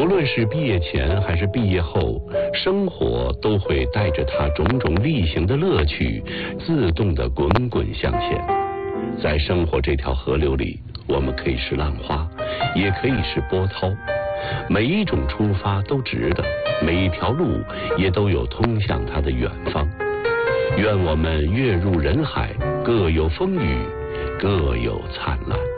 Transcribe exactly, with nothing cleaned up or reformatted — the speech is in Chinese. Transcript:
无论是毕业前还是毕业后，生活都会带着它种种例行的乐趣，自动的滚滚向前。在生活这条河流里，我们可以是浪花，也可以是波涛，每一种出发都值得，每一条路也都有通向它的远方。愿我们跃入人海，各有风雨，各有灿烂。